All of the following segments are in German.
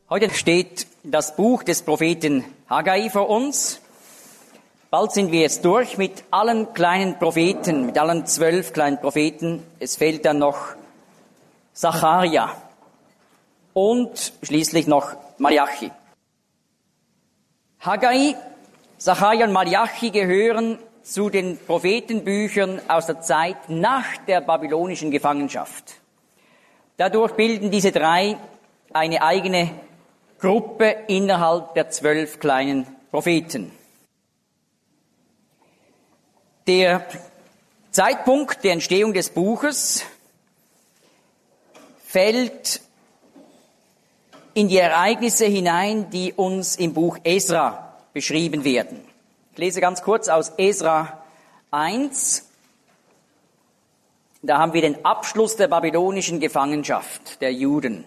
Heute steht das Buch des Propheten Haggai vor uns. Bald sind wir jetzt durch mit allen kleinen Propheten, mit allen 12 kleinen Propheten. Es fehlt dann noch Sacharja und schließlich noch Malachi. Haggai, Sacharja und Malachi gehören zu den Prophetenbüchern aus der Zeit nach der babylonischen Gefangenschaft. Dadurch bilden diese drei eine eigene Gruppe innerhalb der 12 kleinen Propheten. Der Zeitpunkt der Entstehung des Buches fällt in die Ereignisse hinein, die uns im Buch Esra beschrieben werden. Ich lese ganz kurz aus Esra 1. Da haben wir den Abschluss der babylonischen Gefangenschaft der Juden.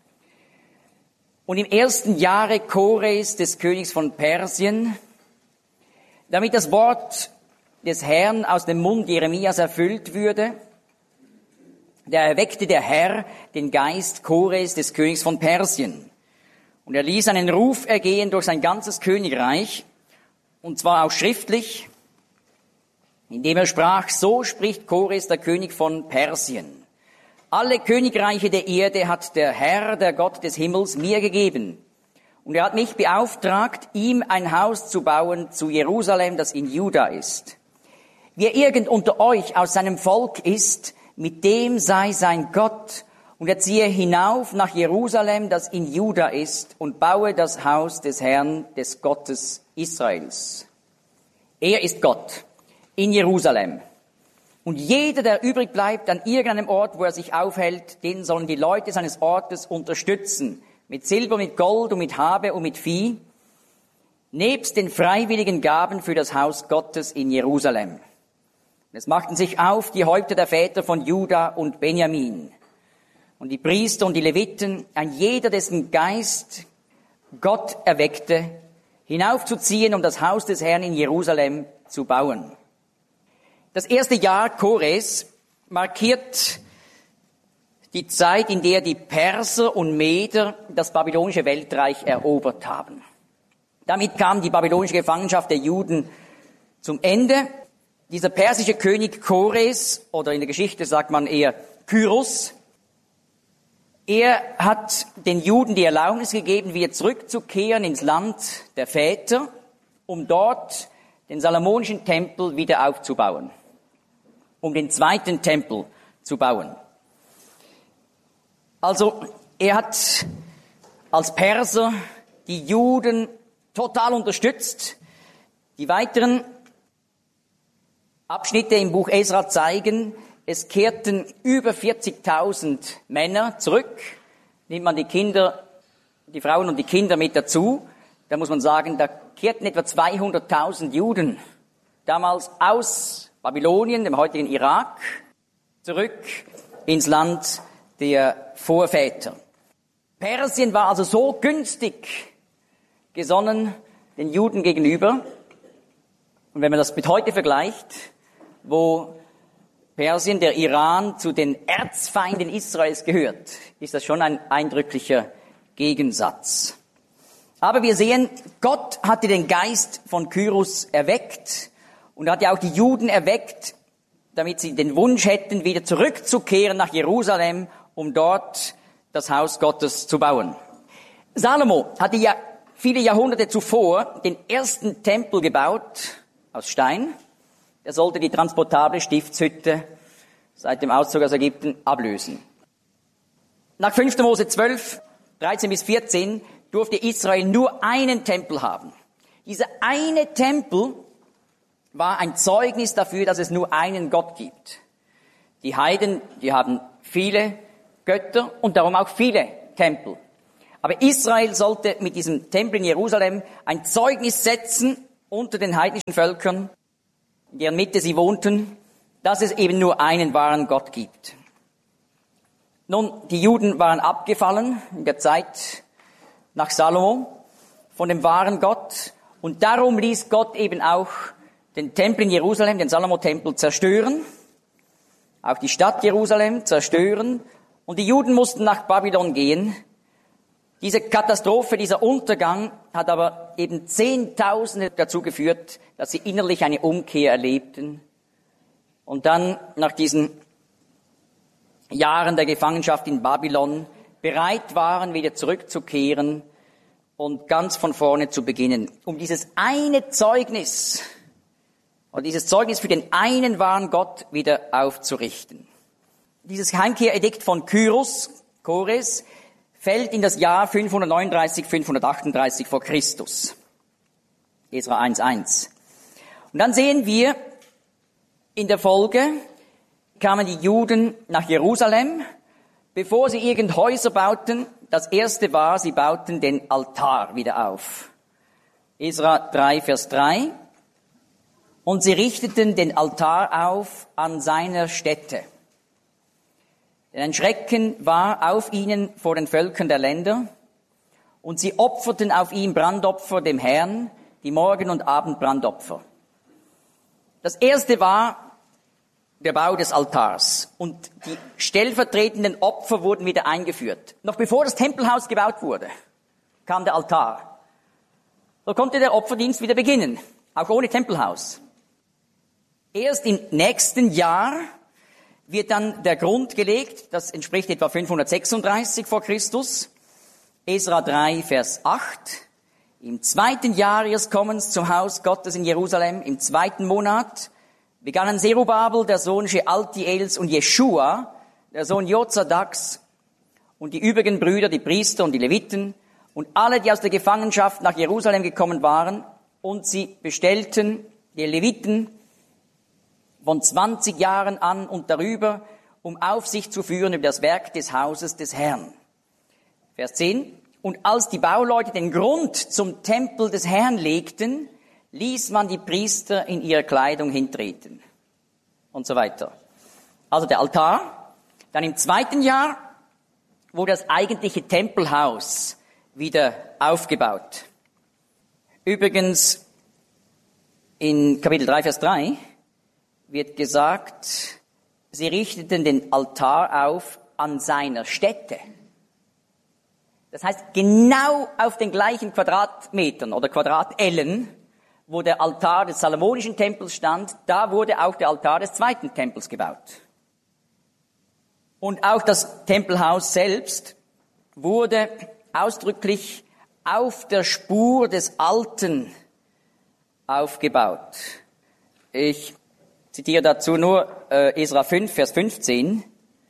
Und im ersten Jahre Kores, des Königs von Persien, damit das Wort des Herrn aus dem Mund Jeremias erfüllt würde, da erweckte der Herr den Geist Kores, des Königs von Persien. Und er ließ einen Ruf ergehen durch sein ganzes Königreich, und zwar auch schriftlich, indem er sprach: So spricht Kores, der König von Persien. Alle Königreiche der Erde hat der Herr, der Gott des Himmels, mir gegeben. Und er hat mich beauftragt, ihm ein Haus zu bauen zu Jerusalem, das in Juda ist. Wer irgend unter euch aus seinem Volk ist, mit dem sei sein Gott, und er ziehe hinauf nach Jerusalem, das in Juda ist, und baue das Haus des Herrn, des Gottes Israels. Er ist Gott in Jerusalem. Und jeder, der übrig bleibt an irgendeinem Ort, wo er sich aufhält, den sollen die Leute seines Ortes unterstützen, mit Silber, mit Gold und mit Habe und mit Vieh, nebst den freiwilligen Gaben für das Haus Gottes in Jerusalem. Und es machten sich auf die Häupter der Väter von Juda und Benjamin und die Priester und die Leviten, ein jeder, dessen Geist Gott erweckte, hinaufzuziehen, um das Haus des Herrn in Jerusalem zu bauen. Das erste Jahr Kores markiert die Zeit, in der die Perser und Meder das babylonische Weltreich erobert haben. Damit kam die babylonische Gefangenschaft der Juden zum Ende. Dieser persische König Kores, oder in der Geschichte sagt man eher Kyros, er hat den Juden die Erlaubnis gegeben, wieder zurückzukehren ins Land der Väter, um dort den Salomonischen Tempel wieder aufzubauen, um den zweiten Tempel zu bauen. Also er hat als Perser die Juden total unterstützt. Die weiteren Abschnitte im Buch Esra zeigen, es kehrten über 40.000 Männer zurück. Nimmt man die Kinder, die Frauen und die Kinder mit dazu, da muss man sagen, da kehrten etwa 200.000 Juden damals aus Babylonien, dem heutigen Irak, zurück ins Land der Vorväter. Persien war also so günstig gesonnen den Juden gegenüber. Und wenn man das mit heute vergleicht, wo Persien, der Iran, zu den Erzfeinden Israels gehört, ist das schon ein eindrücklicher Gegensatz. Aber wir sehen, Gott hatte den Geist von Kyros erweckt und hatte auch die Juden erweckt, damit sie den Wunsch hätten, wieder zurückzukehren nach Jerusalem, um dort das Haus Gottes zu bauen. Salomo hatte ja viele Jahrhunderte zuvor den ersten Tempel gebaut aus Stein. Er sollte die transportable Stiftshütte seit dem Auszug aus Ägypten ablösen. Nach 5. Mose 12, 13 bis 14 durfte Israel nur einen Tempel haben. Dieser eine Tempel war ein Zeugnis dafür, dass es nur einen Gott gibt. Die Heiden, die haben viele Götter und darum auch viele Tempel. Aber Israel sollte mit diesem Tempel in Jerusalem ein Zeugnis setzen unter den heidnischen Völkern, in deren Mitte sie wohnten, dass es eben nur einen wahren Gott gibt. Nun, die Juden waren abgefallen in der Zeit nach Salomo von dem wahren Gott, und darum ließ Gott eben auch den Tempel in Jerusalem, den Salomo-Tempel, zerstören, auch die Stadt Jerusalem zerstören, und die Juden mussten nach Babylon gehen, Diese Katastrophe, dieser Untergang hat aber eben Zehntausende dazu geführt, dass sie innerlich eine Umkehr erlebten und dann nach diesen Jahren der Gefangenschaft in Babylon bereit waren, wieder zurückzukehren und ganz von vorne zu beginnen, um dieses eine Zeugnis, oder dieses Zeugnis für den einen wahren Gott wieder aufzurichten. Dieses Heimkehredikt von Kores, fällt in das Jahr 539, 538 vor Christus. Esra 1,1. Und dann sehen wir, in der Folge kamen die Juden nach Jerusalem, bevor sie irgend Häuser bauten. Das erste war, sie bauten den Altar wieder auf. Esra 3, Vers 3. Und sie richteten den Altar auf an seiner Stätte. Denn ein Schrecken war auf ihnen vor den Völkern der Länder, und sie opferten auf ihm Brandopfer dem Herrn, die Morgen- und Abendbrandopfer. Das erste war der Bau des Altars, und die stellvertretenden Opfer wurden wieder eingeführt. Noch bevor das Tempelhaus gebaut wurde, kam der Altar. So konnte der Opferdienst wieder beginnen, auch ohne Tempelhaus. Erst im nächsten Jahr wird dann der Grund gelegt, das entspricht etwa 536 vor Christus, Esra 3, Vers 8. Im 2. Jahr ihres Kommens zum Haus Gottes in Jerusalem, im 2. Monat, begannen Zerubabel, der Sohn Shealtiels, und Jeschua, der Sohn Jozadaks, und die übrigen Brüder, die Priester und die Leviten, und alle, die aus der Gefangenschaft nach Jerusalem gekommen waren, und sie bestellten die Leviten von 20 Jahren an und darüber, um Aufsicht zu führen über das Werk des Hauses des Herrn. Vers 10. Und als die Bauleute den Grund zum Tempel des Herrn legten, ließ man die Priester in ihrer Kleidung hintreten. Und so weiter. Also der Altar. Dann im 2. Jahr wurde das eigentliche Tempelhaus wieder aufgebaut. Übrigens, in Kapitel 3, Vers 3, wird gesagt, sie richteten den Altar auf an seiner Stätte. Das heißt, genau auf den gleichen Quadratmetern oder Quadratellen, wo der Altar des Salomonischen Tempels stand, da wurde auch der Altar des 2. Tempels gebaut. Und auch das Tempelhaus selbst wurde ausdrücklich auf der Spur des Alten aufgebaut. Ich zitiere dazu nur Esra 5, Vers 15.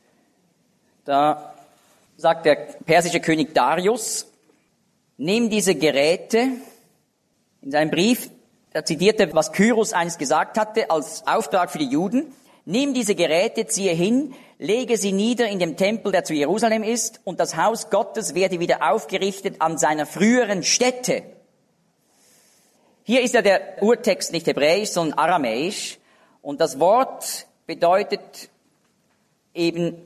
Da sagt der persische König Darius, nimm diese Geräte, in seinem Brief, er zitierte, was Kyros einst gesagt hatte, als Auftrag für die Juden, nimm diese Geräte, ziehe hin, lege sie nieder in dem Tempel, der zu Jerusalem ist, und das Haus Gottes werde wieder aufgerichtet an seiner früheren Stätte. Hier ist ja der Urtext nicht hebräisch, sondern aramäisch. Und das Wort bedeutet eben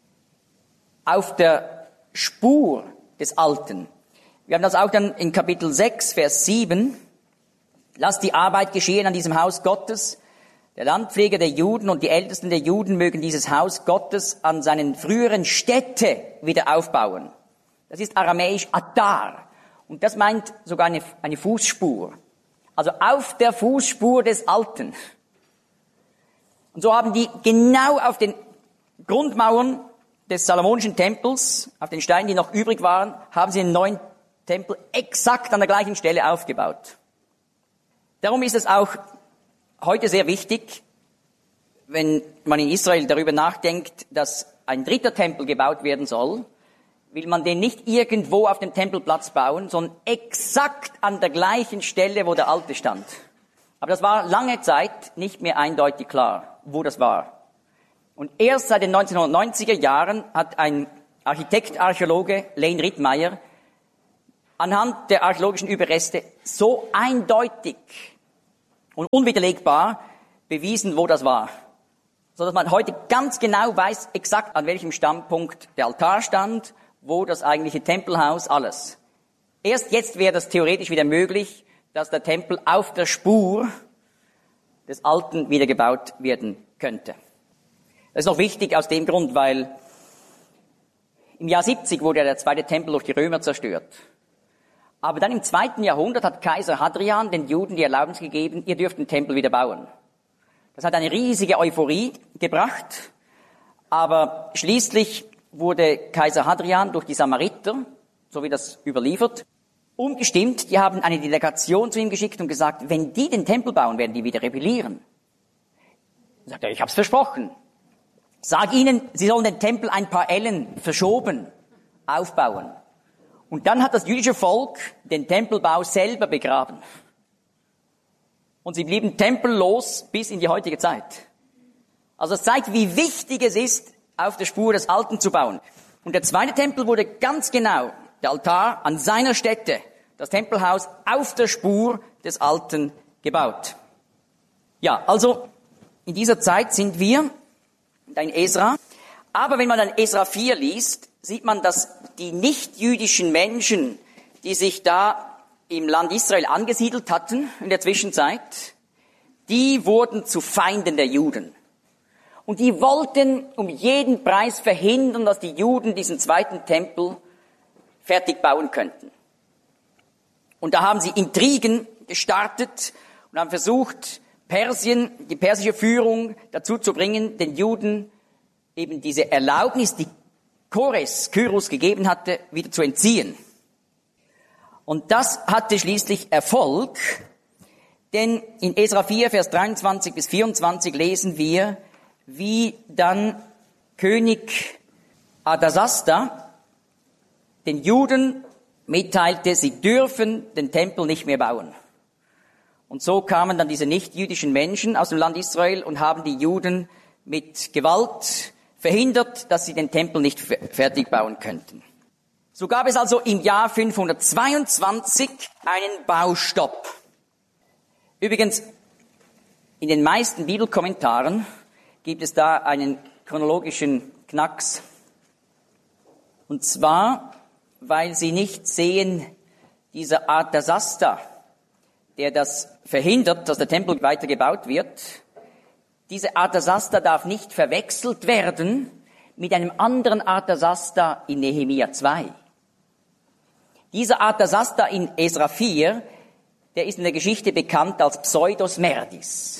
auf der Spur des Alten. Wir haben das auch dann in Kapitel 6, Vers 7. Lass die Arbeit geschehen an diesem Haus Gottes. Der Landpfleger der Juden und die Ältesten der Juden mögen dieses Haus Gottes an seinen früheren Stätte wieder aufbauen. Das ist aramäisch Atar. Und das meint sogar eine Fußspur. Also auf der Fußspur des Alten. Und so haben die genau auf den Grundmauern des Salomonischen Tempels, auf den Steinen, die noch übrig waren, haben sie einen neuen Tempel exakt an der gleichen Stelle aufgebaut. Darum ist es auch heute sehr wichtig, wenn man in Israel darüber nachdenkt, dass ein 3. Tempel gebaut werden soll, will man den nicht irgendwo auf dem Tempelplatz bauen, sondern exakt an der gleichen Stelle, wo der alte stand. Aber das war lange Zeit nicht mehr eindeutig klar, wo das war. Und erst seit den 1990er Jahren hat ein Architekt-Archäologe, Lane Rittmeyer, anhand der archäologischen Überreste so eindeutig und unwiderlegbar bewiesen, wo das war. So dass man heute ganz genau weiß, exakt an welchem Standpunkt der Altar stand, wo das eigentliche Tempelhaus, alles. Erst jetzt wäre das theoretisch wieder möglich, dass der Tempel auf der Spur des Alten wieder gebaut werden könnte. Das ist noch wichtig aus dem Grund, weil Im Jahr 70 wurde der zweite Tempel durch die Römer zerstört. Aber dann im 2. Jahrhundert hat Kaiser Hadrian den Juden die Erlaubnis gegeben, ihr dürft den Tempel wieder bauen. Das hat eine riesige Euphorie gebracht, aber schließlich wurde Kaiser Hadrian durch die Samariter, so wie das überliefert, umgestimmt. Die haben eine Delegation zu ihm geschickt und gesagt, wenn die den Tempel bauen, werden die wieder rebellieren. Dann sagt er, ich hab's versprochen. Sag ihnen, sie sollen den Tempel ein paar Ellen verschoben aufbauen. Und dann hat das jüdische Volk den Tempelbau selber begraben. Und sie blieben tempellos bis in die heutige Zeit. Also es zeigt, wie wichtig es ist, auf der Spur des Alten zu bauen. Und der zweite Tempel wurde ganz genau, der Altar an seiner Stätte, das Tempelhaus auf der Spur des Alten gebaut. Ja, also in dieser Zeit sind wir in Esra. Aber wenn man dann Esra 4 liest, sieht man, dass die nichtjüdischen Menschen, die sich da im Land Israel angesiedelt hatten in der Zwischenzeit, die wurden zu Feinden der Juden. Und die wollten um jeden Preis verhindern, dass die Juden diesen zweiten Tempel fertig bauen könnten. Und da haben sie Intrigen gestartet und haben versucht, die persische Führung dazu zu bringen, den Juden eben diese Erlaubnis, die Kyros gegeben hatte, wieder zu entziehen. Und das hatte schließlich Erfolg, denn in Esra 4, Vers 23 bis 24 lesen wir, wie dann König Artasasta den Juden mitteilte, sie dürfen den Tempel nicht mehr bauen. Und so kamen dann diese nichtjüdischen Menschen aus dem Land Israel und haben die Juden mit Gewalt verhindert, dass sie den Tempel nicht fertig bauen könnten. So gab es also im Jahr 522 einen Baustopp. Übrigens, in den meisten Bibelkommentaren gibt es da einen chronologischen Knacks. Und zwar, weil sie nicht sehen, dieser Artasasta, der das verhindert, dass der Tempel weiter gebaut wird, dieser Artasasta darf nicht verwechselt werden mit einem anderen Artasasta in Nehemia 2. Dieser Artasasta in Esra 4, der ist in der Geschichte bekannt als Pseudos Merdis.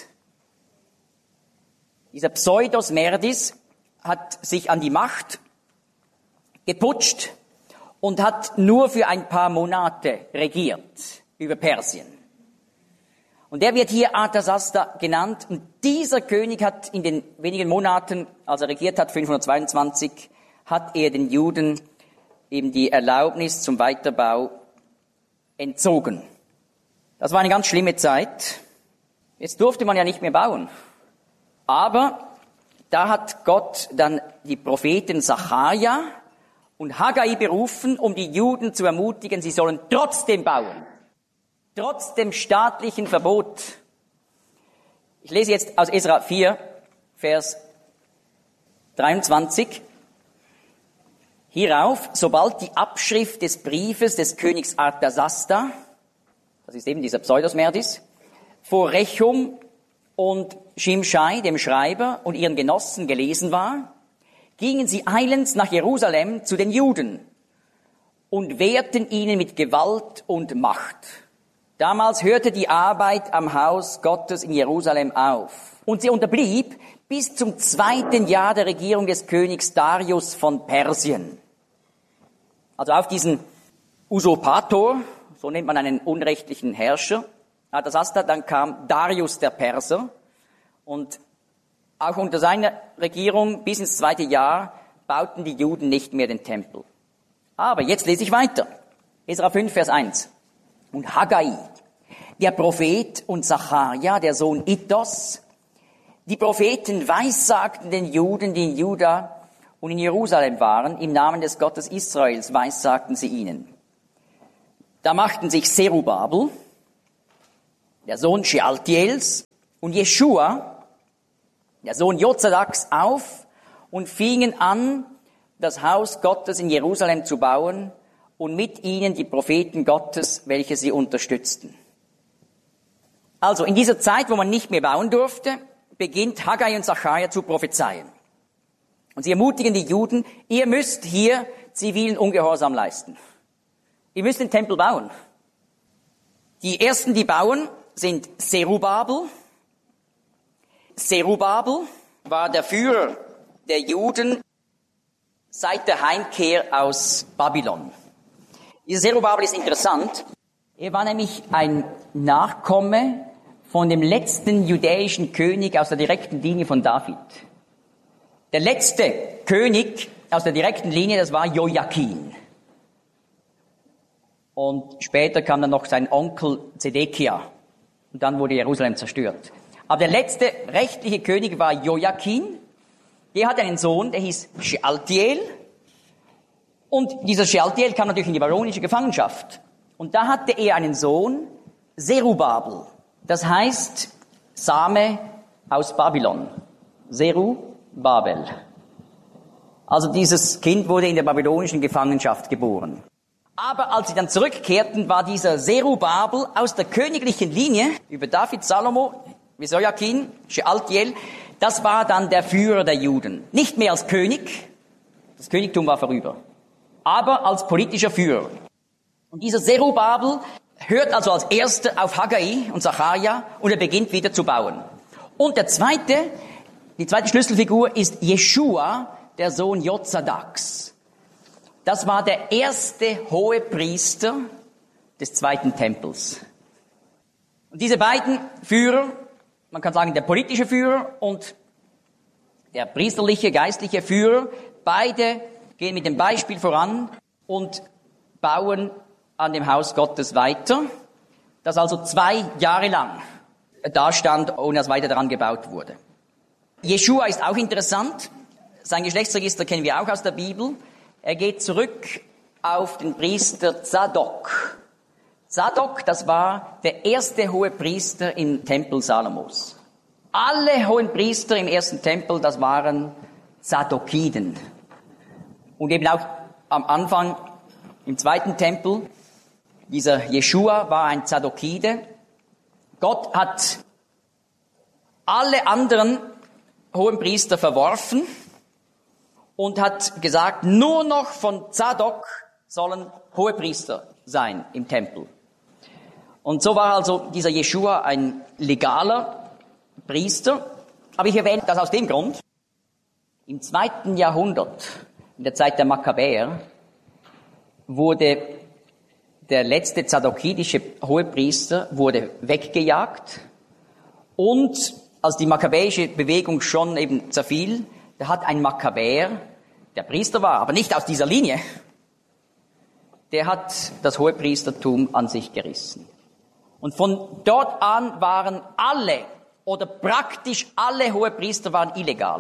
Dieser Pseudos Merdis hat sich an die Macht geputscht und hat nur für ein paar Monate regiert über Persien. Und der wird hier Artasasta genannt. Und dieser König hat in den wenigen Monaten, als er regiert hat, 522, hat er den Juden eben die Erlaubnis zum Weiterbau entzogen. Das war eine ganz schlimme Zeit. Jetzt durfte man ja nicht mehr bauen. Aber da hat Gott dann die Propheten Sacharja und Haggai berufen, um die Juden zu ermutigen, sie sollen trotzdem bauen. Trotz dem staatlichen Verbot. Ich lese jetzt aus Esra 4, Vers 23. Hierauf, sobald die Abschrift des Briefes des Königs Artasasta, das ist eben dieser Pseudos Merdis, vor Rechum und Shimshai, dem Schreiber, und ihren Genossen gelesen war, gingen sie eilends nach Jerusalem zu den Juden und wehrten ihnen mit Gewalt und Macht. Damals hörte die Arbeit am Haus Gottes in Jerusalem auf. Und sie unterblieb bis zum 2. Jahr der Regierung des Königs Darius von Persien. Also auf diesen Usurpator, so nennt man einen unrechtlichen Herrscher, Artasasta, dann kam Darius der Perser. Und auch unter seiner Regierung bis ins 2. Jahr bauten die Juden nicht mehr den Tempel. Aber jetzt lese ich weiter. Esra 5, Vers 1. Und Haggai, der Prophet, und Sacharja, der Sohn Iddos, die Propheten weissagten den Juden, die in Juda und in Jerusalem waren, im Namen des Gottes Israels weissagten sie ihnen. Da machten sich Zerubabel, der Sohn Shealtiels, und Jeschua, der Sohn Jozadaks, auf und fingen an, das Haus Gottes in Jerusalem zu bauen, und mit ihnen die Propheten Gottes, welche sie unterstützten. Also in dieser Zeit, wo man nicht mehr bauen durfte, beginnt Haggai und Sacharja zu prophezeien. Und sie ermutigen die Juden, ihr müsst hier zivilen Ungehorsam leisten. Ihr müsst den Tempel bauen. Die ersten, die bauen, sind Zerubabel. Zerubabel war der Führer der Juden seit der Heimkehr aus Babylon. Dieser Zerubabel ist interessant. Er war nämlich ein Nachkomme von dem letzten judäischen König aus der direkten Linie von David. Der letzte König aus der direkten Linie, das war Joachim. Und später kam dann noch sein Onkel Zedekia. Und dann wurde Jerusalem zerstört. Aber der letzte rechtliche König war Joachim. Der hatte einen Sohn, der hieß Shealtiel. Und dieser Shealtiel kam natürlich in die babylonische Gefangenschaft. Und da hatte er einen Sohn, Zerubabel. Das heißt Same aus Babylon. Zerubabel. Also dieses Kind wurde in der babylonischen Gefangenschaft geboren. Aber als sie dann zurückkehrten, war dieser Zerubabel aus der königlichen Linie über David, Salomo, Joachim, Shealtiel, das war dann der Führer der Juden. Nicht mehr als König, das Königtum war vorüber, aber als politischer Führer. Und dieser Zerubabel hört also als Erster auf Haggai und Sacharja und er beginnt wieder zu bauen. Und die zweite Schlüsselfigur ist Jeschua, der Sohn Jozadaks. Das war der erste Hohepriester des zweiten Tempels. Und diese beiden Führer, man kann sagen der politische Führer und der priesterliche, geistliche Führer, beide gehen mit dem Beispiel voran und bauen an dem Haus Gottes weiter, das also 2 Jahre lang dastand, ohne dass weiter daran gebaut wurde. Jeschua ist auch interessant. Sein Geschlechtsregister kennen wir auch aus der Bibel. Er geht zurück auf den Priester Zadok. Zadok, das war der erste Hohepriester im Tempel Salomos. Alle hohen Priester im ersten Tempel, das waren Zadokiden. Und eben auch am Anfang im zweiten Tempel, dieser Jeschua war ein Zadokide. Gott hat alle anderen hohen Priester verworfen und hat gesagt, nur noch von Zadok sollen Hohepriester sein im Tempel. Und so war also dieser Jeschua ein legaler Priester. Aber ich erwähne das aus dem Grund, im 2. Jahrhundert, in der Zeit der Makkabäer, wurde der letzte zadokidische Hohepriester weggejagt. Und als die makkabäische Bewegung schon eben zerfiel, da hat ein Makkabäer, der Priester war, aber nicht aus dieser Linie, der hat das Hohepriestertum an sich gerissen. Und von dort an waren alle oder praktisch alle Hohepriester waren illegal.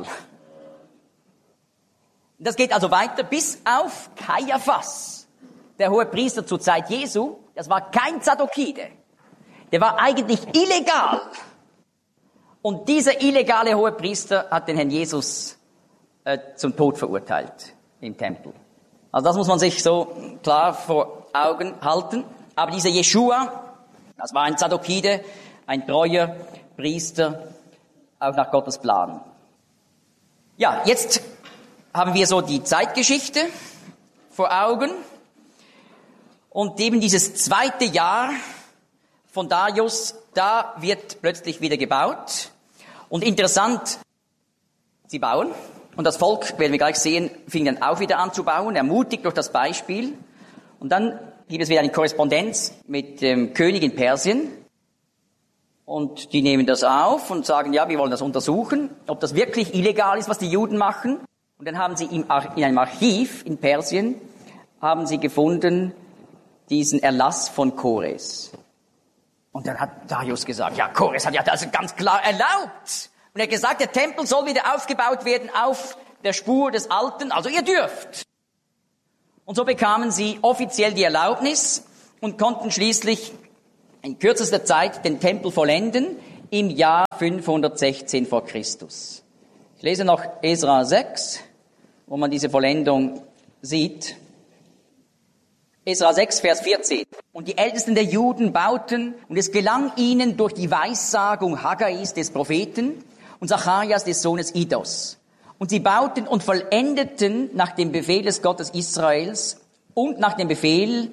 Das geht also weiter bis auf Kaiaphas, der Hohepriester zur Zeit Jesu. Das war kein Zadokide. Der war eigentlich illegal. Und dieser illegale Hohepriester hat den Herrn Jesus zum Tod verurteilt im Tempel. Also das muss man sich so klar vor Augen halten. Aber dieser Jeschua, das war ein Zadokide, ein treuer Priester, auch nach Gottes Plan. Ja, jetzt haben wir so die Zeitgeschichte vor Augen. Und eben dieses 2. Jahr von Darius, da wird plötzlich wieder gebaut. Und interessant, sie bauen. Und das Volk, werden wir gleich sehen, fing dann auch wieder an zu bauen, ermutigt durch das Beispiel. Und dann gibt es wieder eine Korrespondenz mit dem König in Persien. Und die nehmen das auf und sagen, ja, wir wollen das untersuchen, ob das wirklich illegal ist, was die Juden machen. Und dann haben sie in einem Archiv in Persien, haben sie gefunden, diesen Erlass von Kores. Und dann hat Darius gesagt, ja, Kores hat ja das ganz klar erlaubt. Und er hat gesagt, der Tempel soll wieder aufgebaut werden auf der Spur des Alten, also ihr dürft. Und so bekamen sie offiziell die Erlaubnis und konnten schließlich in kürzester Zeit den Tempel vollenden im Jahr 516 vor Christus. Ich lese noch Esra 6, wo man diese Vollendung sieht. Esra 6, Vers 14. Und die Ältesten der Juden bauten, und es gelang ihnen durch die Weissagung Haggais des Propheten und Zacharias des Sohnes Idos Und sie bauten und vollendeten nach dem Befehl des Gottes Israels und nach dem Befehle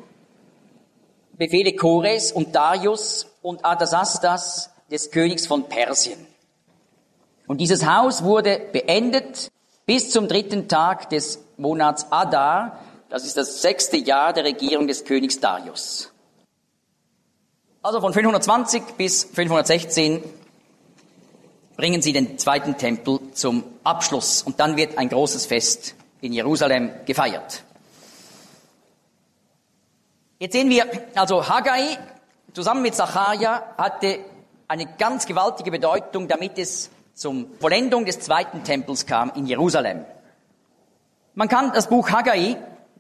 Kores und Darius und Artasastas des Königs von Persien. Und dieses Haus wurde beendet bis zum 3. Tag des Monats Adar. Das ist das 6. Jahr der Regierung des Königs Darius. Also von 520 bis 516 bringen sie den zweiten Tempel zum Abschluss. Und dann wird ein großes Fest in Jerusalem gefeiert. Jetzt sehen wir, also Haggai zusammen mit Sacharja hatte eine ganz gewaltige Bedeutung, damit es zur Vollendung des zweiten Tempels kam in Jerusalem. Man kann das Buch Haggai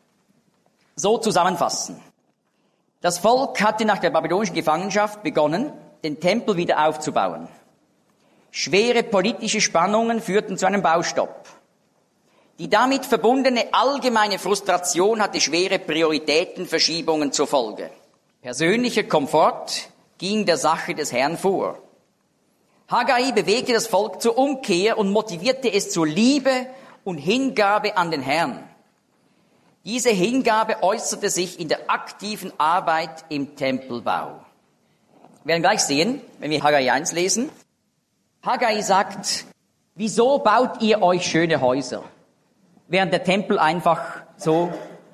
so zusammenfassen. Das Volk hatte nach der babylonischen Gefangenschaft begonnen, den Tempel wieder aufzubauen. Schwere politische Spannungen führten zu einem Baustopp. Die damit verbundene allgemeine Frustration hatte schwere Prioritätenverschiebungen zur Folge. Persönlicher Komfort ging der Sache des Herrn vor. Haggai bewegte das Volk zur Umkehr und motivierte es zur Liebe und Hingabe an den Herrn. Diese Hingabe äußerte sich in der aktiven Arbeit im Tempelbau. Wir werden gleich sehen, wenn wir Haggai 1 lesen. Haggai sagt, wieso baut ihr euch schöne Häuser, während der Tempel einfach so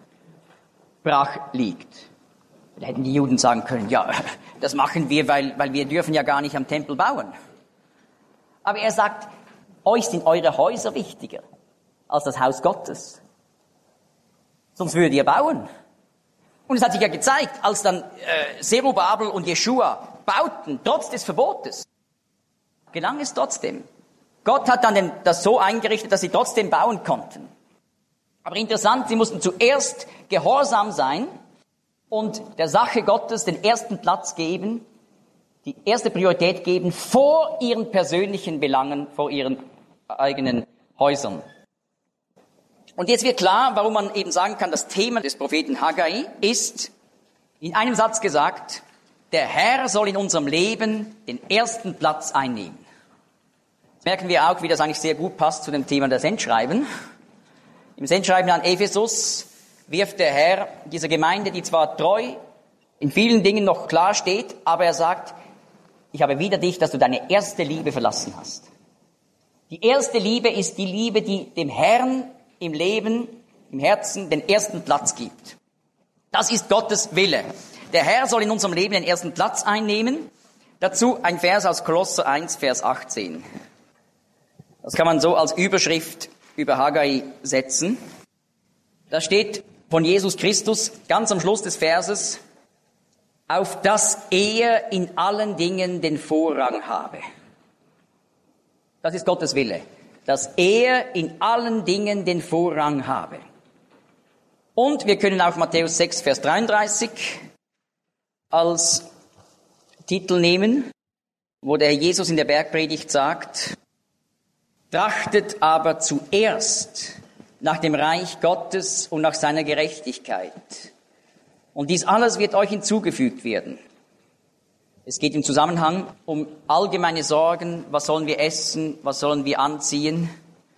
brach liegt? Da hätten die Juden sagen können, ja, das machen wir, weil wir dürfen ja gar nicht am Tempel bauen. Aber er sagt, euch sind eure Häuser wichtiger als das Haus Gottes. Sonst würdet ihr bauen. Und es hat sich ja gezeigt, als dann Zerubabel und Jeschua bauten, trotz des Verbotes, gelang es trotzdem. Gott hat dann das so eingerichtet, dass sie trotzdem bauen konnten. Aber interessant, sie mussten zuerst gehorsam sein und der Sache Gottes den ersten Platz geben, die erste Priorität geben vor ihren persönlichen Belangen, vor ihren eigenen Häusern. Und jetzt wird klar, warum man eben sagen kann, das Thema des Propheten Haggai ist, in einem Satz gesagt, der Herr soll in unserem Leben den ersten Platz einnehmen. Jetzt merken wir auch, wie das eigentlich sehr gut passt zu dem Thema der Sendschreiben. Im Sendschreiben an Ephesus wirft der Herr dieser Gemeinde, die zwar treu in vielen Dingen noch klar steht, aber er sagt, ich habe wider dich, dass du deine erste Liebe verlassen hast. Die erste Liebe ist die Liebe, die dem Herrn im Leben, im Herzen den ersten Platz gibt. Das ist Gottes Wille. Der Herr soll in unserem Leben den ersten Platz einnehmen. Dazu ein Vers aus Kolosser 1, Vers 18. Das kann man so als Überschrift über Haggai setzen. Da steht von Jesus Christus ganz am Schluss des Verses, auf dass er in allen Dingen den Vorrang habe. Das ist Gottes Wille, dass er in allen Dingen den Vorrang habe. Und wir können auch Matthäus 6, Vers 33 als Titel nehmen, wo der Herr Jesus in der Bergpredigt sagt, trachtet aber zuerst nach dem Reich Gottes und nach seiner Gerechtigkeit. Und dies alles wird euch hinzugefügt werden. Es geht im Zusammenhang um allgemeine Sorgen. Was sollen wir essen? Was sollen wir anziehen?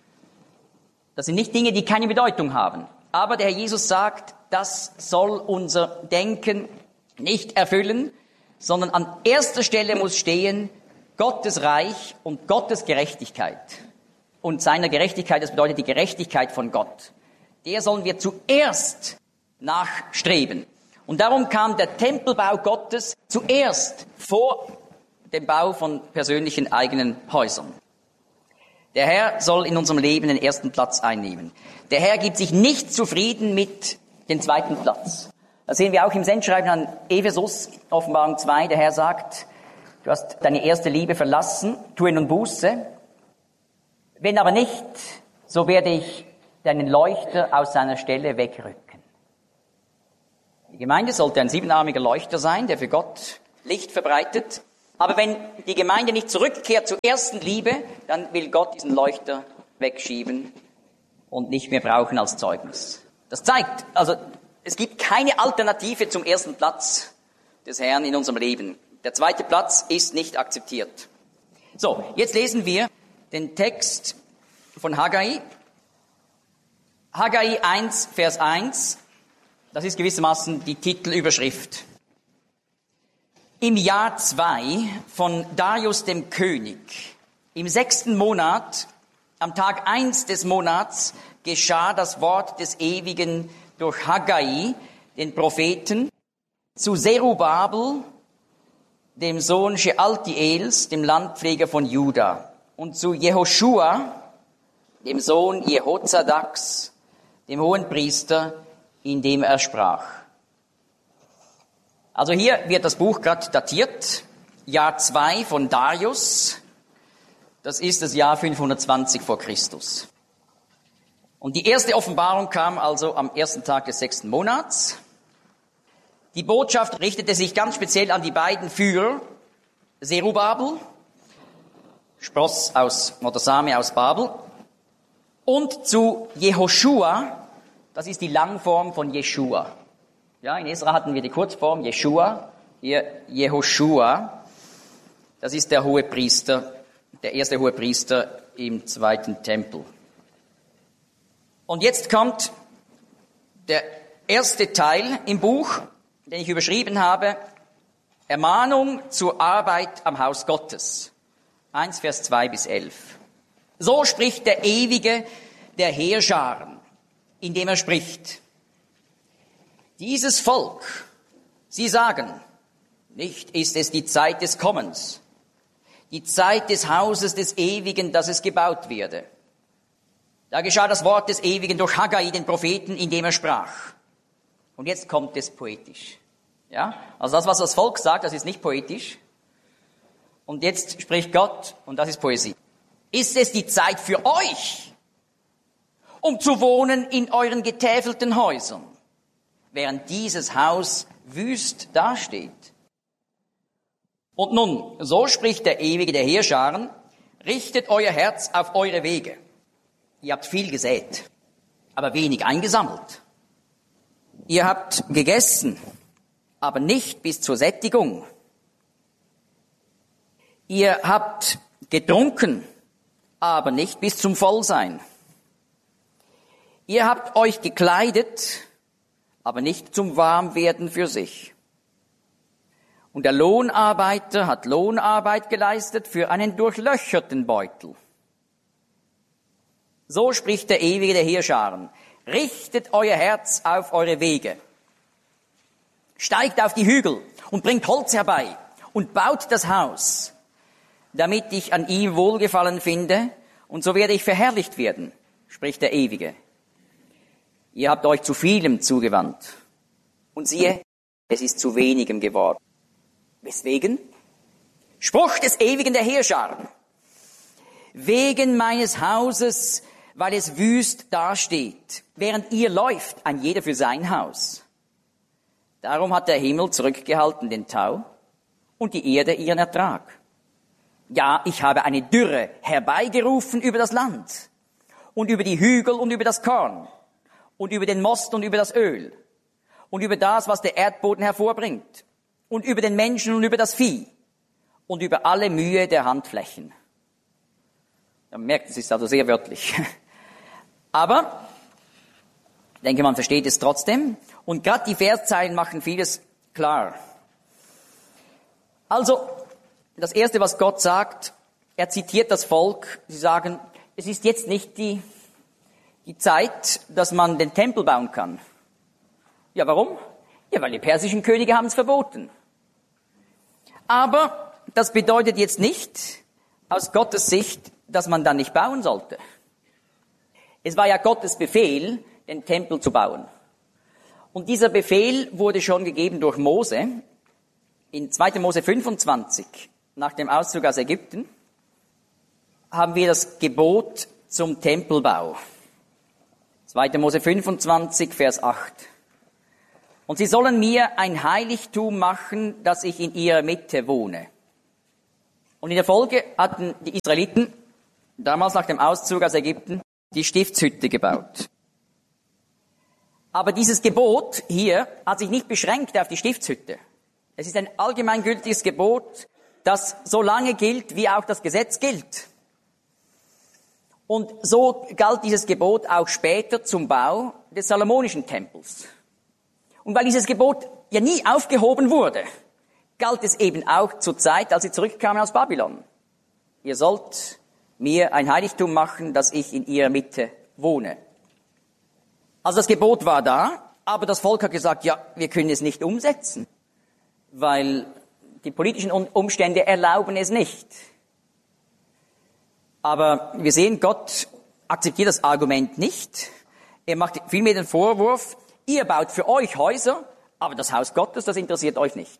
Das sind nicht Dinge, die keine Bedeutung haben. Aber der Herr Jesus sagt, das soll unser Denken nicht erfüllen, sondern an erster Stelle muss stehen Gottes Reich und Gottes Gerechtigkeit. Und seiner Gerechtigkeit, das bedeutet die Gerechtigkeit von Gott. Der sollen wir zuerst nachstreben. Und darum kam der Tempelbau Gottes zuerst vor dem Bau von persönlichen eigenen Häusern. Der Herr soll in unserem Leben den ersten Platz einnehmen. Der Herr gibt sich nicht zufrieden mit dem zweiten Platz. Das sehen wir auch im Sendschreiben an Ephesus, Offenbarung 2. Der Herr sagt, du hast deine erste Liebe verlassen, tue nun Buße. Wenn aber nicht, so werde ich deinen Leuchter aus seiner Stelle wegrücken. Die Gemeinde sollte ein siebenarmiger Leuchter sein, der für Gott Licht verbreitet. Aber wenn die Gemeinde nicht zurückkehrt zur ersten Liebe, dann will Gott diesen Leuchter wegschieben und nicht mehr brauchen als Zeugnis. Das zeigt, also es gibt keine Alternative zum ersten Platz des Herrn in unserem Leben. Der zweite Platz ist nicht akzeptiert. So, jetzt lesen wir den Text von Haggai. Haggai 1, Vers 1, das ist gewissermaßen die Titelüberschrift. Im Jahr 2 von Darius dem König, im 6. Monat, am Tag 1 des Monats, geschah das Wort des Ewigen durch Haggai, den Propheten, zu Zerubabel, dem Sohn Shealtiels, dem Landpfleger von Juda, und zu Jehoschua, dem Sohn Jehozadaks, dem Hohenpriester, indem er sprach. Also hier wird das Buch gerade datiert, Jahr 2 von Darius, das ist das Jahr 520 vor Christus. Und die erste Offenbarung kam also am ersten Tag des 6. Monats. Die Botschaft richtete sich ganz speziell an die beiden Führer, Zerubabel, Spross oder Same aus Babel, und zu Jehoschua, das ist die Langform von Jeschua. Ja, in Esra hatten wir die Kurzform Jeschua, hier Jehoschua, das ist der Hohepriester, der erste Hohepriester im 2. Tempel. Und jetzt kommt der erste Teil im Buch, den ich überschrieben habe, Ermahnung zur Arbeit am Haus Gottes. 1, Vers 2 bis 11. So spricht der Ewige der Heerscharen, indem er spricht. Dieses Volk, sie sagen, nicht ist es die Zeit des Kommens, die Zeit des Hauses des Ewigen, dass es gebaut werde. Da geschah das Wort des Ewigen durch Haggai, den Propheten, indem er sprach. Und jetzt kommt es poetisch. Ja? Also das, was das Volk sagt, das ist nicht poetisch. Und jetzt spricht Gott, und das ist Poesie. Ist es die Zeit für euch, um zu wohnen in euren getäfelten Häusern, während dieses Haus wüst dasteht? Und nun, so spricht der Ewige der Heerscharen, richtet euer Herz auf eure Wege. Ihr habt viel gesät, aber wenig eingesammelt. Ihr habt gegessen, aber nicht bis zur Sättigung. Ihr habt getrunken, aber nicht bis zum Vollsein. Ihr habt euch gekleidet, aber nicht zum Warmwerden für sich. Und der Lohnarbeiter hat Lohnarbeit geleistet für einen durchlöcherten Beutel. So spricht der Ewige der Heerscharen. Richtet euer Herz auf eure Wege. Steigt auf die Hügel und bringt Holz herbei und baut das Haus, damit ich an ihm Wohlgefallen finde, und so werde ich verherrlicht werden, spricht der Ewige. Ihr habt euch zu vielem zugewandt, und siehe, es ist zu wenigem geworden. Weswegen? Spruch des Ewigen der Heerscharen. Wegen meines Hauses, weil es wüst dasteht, während ihr läuft, ein jeder für sein Haus. Darum hat der Himmel zurückgehalten den Tau und die Erde ihren Ertrag. Ja, ich habe eine Dürre herbeigerufen über das Land und über die Hügel und über das Korn und über den Most und über das Öl und über das, was der Erdboden hervorbringt und über den Menschen und über das Vieh und über alle Mühe der Handflächen. Man merkt, es ist also sehr wörtlich. Aber ich denke, man versteht es trotzdem. Und gerade die Verszeilen machen vieles klar. Also, das Erste, was Gott sagt, er zitiert das Volk. Sie sagen, es ist jetzt nicht die Zeit, dass man den Tempel bauen kann. Ja, warum? Ja, weil die persischen Könige haben es verboten. Aber das bedeutet jetzt nicht, aus Gottes Sicht, dass man dann nicht bauen sollte. Es war ja Gottes Befehl, den Tempel zu bauen. Und dieser Befehl wurde schon gegeben durch Mose. In 2. Mose 25, nach dem Auszug aus Ägypten, haben wir das Gebot zum Tempelbau. 2. Mose 25, Vers 8. Und sie sollen mir ein Heiligtum machen, dass ich in ihrer Mitte wohne. Und in der Folge hatten die Israeliten damals nach dem Auszug aus Ägypten die Stiftshütte gebaut. Aber dieses Gebot hier hat sich nicht beschränkt auf die Stiftshütte. Es ist ein allgemeingültiges Gebot, das so lange gilt, wie auch das Gesetz gilt. Und so galt dieses Gebot auch später zum Bau des Salomonischen Tempels. Und weil dieses Gebot ja nie aufgehoben wurde, galt es eben auch zur Zeit, als sie zurückkamen aus Babylon. Ihr sollt mir ein Heiligtum machen, dass ich in ihrer Mitte wohne. Also das Gebot war da, aber das Volk hat gesagt, ja, wir können es nicht umsetzen, weil die politischen Umstände erlauben es nicht. Aber wir sehen, Gott akzeptiert das Argument nicht. Er macht vielmehr den Vorwurf, ihr baut für euch Häuser, aber das Haus Gottes, das interessiert euch nicht.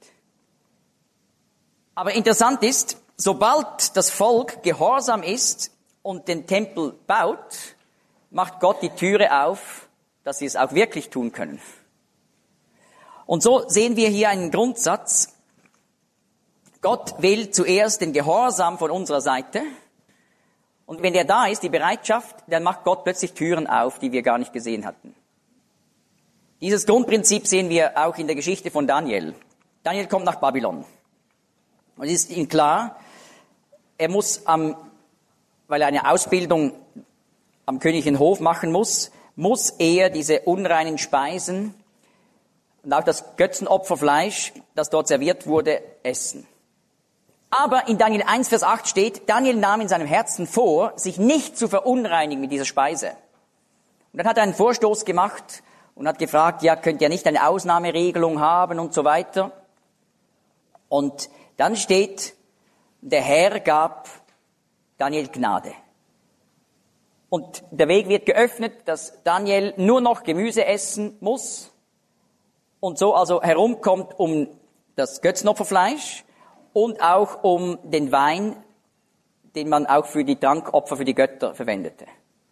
Aber interessant ist, sobald das Volk gehorsam ist und den Tempel baut, macht Gott die Türe auf, dass sie es auch wirklich tun können. Und so sehen wir hier einen Grundsatz. Gott will zuerst den Gehorsam von unserer Seite. Und wenn der da ist, die Bereitschaft, dann macht Gott plötzlich Türen auf, die wir gar nicht gesehen hatten. Dieses Grundprinzip sehen wir auch in der Geschichte von Daniel. Daniel kommt nach Babylon. Und es ist ihm klar, er muss weil er eine Ausbildung am königlichen Hof machen muss er diese unreinen Speisen und auch das Götzenopferfleisch, das dort serviert wurde, essen. Aber in Daniel 1, Vers 8 steht, Daniel nahm in seinem Herzen vor, sich nicht zu verunreinigen mit dieser Speise. Und dann hat er einen Vorstoß gemacht und hat gefragt, ja, könnt ihr nicht eine Ausnahmeregelung haben und so weiter. Und dann steht, der Herr gab Daniel Gnade. Und der Weg wird geöffnet, dass Daniel nur noch Gemüse essen muss und so also herumkommt um das Götzenopferfleisch und auch um den Wein, den man auch für die Trankopfer für die Götter verwendete.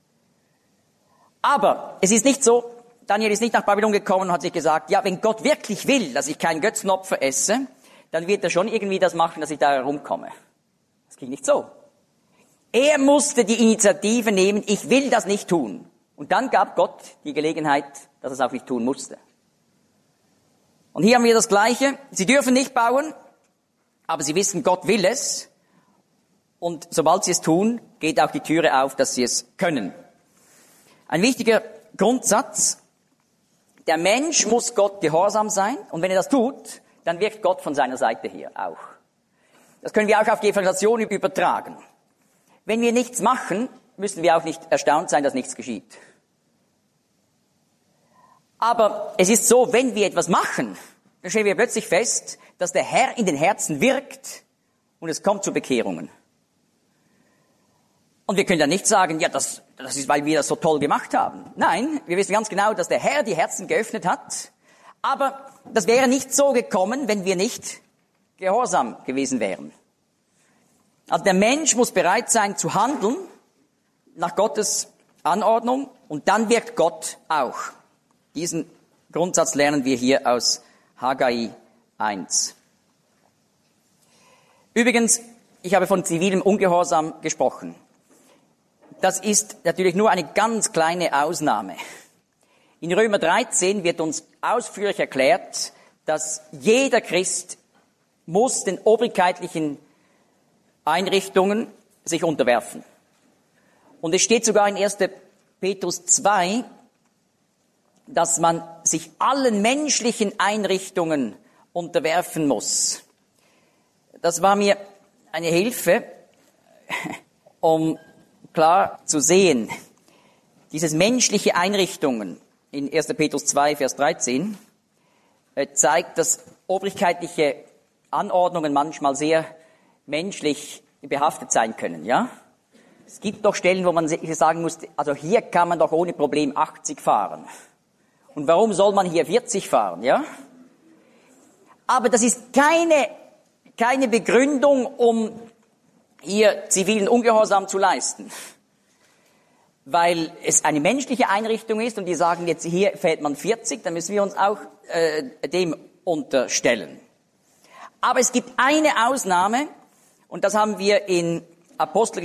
Aber es ist nicht so, Daniel ist nicht nach Babylon gekommen und hat sich gesagt, ja, wenn Gott wirklich will, dass ich kein Götzenopfer esse, dann wird er schon irgendwie das machen, dass ich da herumkomme. Das ging nicht so. Er musste die Initiative nehmen, ich will das nicht tun. Und dann gab Gott die Gelegenheit, dass er es auch nicht tun musste. Und hier haben wir das Gleiche. Sie dürfen nicht bauen, aber sie wissen, Gott will es. Und sobald sie es tun, geht auch die Türe auf, dass sie es können. Ein wichtiger Grundsatz, der Mensch muss Gott gehorsam sein. Und wenn er das tut, dann wirkt Gott von seiner Seite her auch. Das können wir auch auf die Evangelisation übertragen. Wenn wir nichts machen, müssen wir auch nicht erstaunt sein, dass nichts geschieht. Aber es ist so, wenn wir etwas machen, dann stellen wir plötzlich fest, dass der Herr in den Herzen wirkt und es kommt zu Bekehrungen. Und wir können dann nicht sagen, ja, das ist, weil wir das so toll gemacht haben. Nein, wir wissen ganz genau, dass der Herr die Herzen geöffnet hat. Aber das wäre nicht so gekommen, wenn wir nicht gehorsam gewesen wären. Also der Mensch muss bereit sein zu handeln nach Gottes Anordnung und dann wirkt Gott auch. Diesen Grundsatz lernen wir hier aus Haggai 1. Übrigens, ich habe von zivilem Ungehorsam gesprochen. Das ist natürlich nur eine ganz kleine Ausnahme. In Römer 13 wird uns ausführlich erklärt, dass jeder Christ muss den obrigkeitlichen Einrichtungen sich unterwerfen. Und es steht sogar in 1. Petrus 2, dass man sich allen menschlichen Einrichtungen unterwerfen muss. Das war mir eine Hilfe, um klar zu sehen, dieses menschliche Einrichtungen in 1. Petrus 2, Vers 13 zeigt, dass obrigkeitliche Anordnungen manchmal sehr menschlich behaftet sein können, ja? Es gibt doch Stellen, wo man sagen muss, also hier kann man doch ohne Problem 80 fahren. Und warum soll man hier 40 fahren, ja? Aber das ist keine Begründung, um hier zivilen Ungehorsam zu leisten. Weil es eine menschliche Einrichtung ist und die sagen jetzt, hier fährt man 40, dann müssen wir uns auch dem unterstellen. Aber es gibt eine Ausnahme und das haben wir in Apostelgeschichte